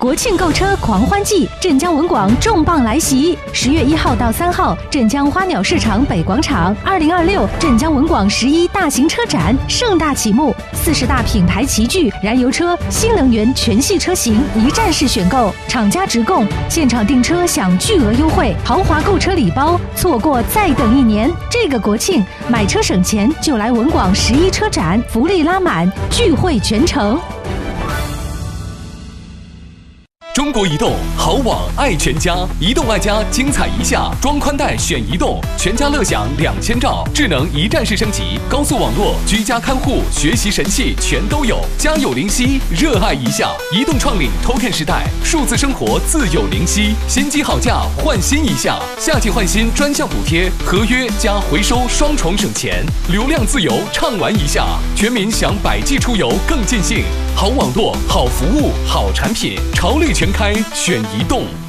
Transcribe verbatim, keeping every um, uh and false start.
国庆购车狂欢季，镇江文广重磅来袭！十月一号到三号，镇江花鸟市场北广场，二零二六镇江文广十一大型车展盛大启幕，四十大品牌齐聚，燃油车、新能源全系车型一站式选购，厂家直供，现场订车享巨额优惠，豪华购车礼包，错过再等一年。这个国庆买车省钱，就来文广十一车展，福利拉满，聚会全城。 中国移动好网爱全家，移动爱家精彩一下，装宽带选移动，全家乐享两千兆，智能一站式升级，高速网络，居家看护，学习神器全都有。家有灵犀，热爱一下。移动创领 Token 时代，数字生活自有灵犀。新机好价，换新一下，夏季换新专项补贴，合约加回收双重省钱，流量自由畅玩一下，全民享百 G 出游更尽兴。好网络，好服务，好产品，潮绿全开选移动。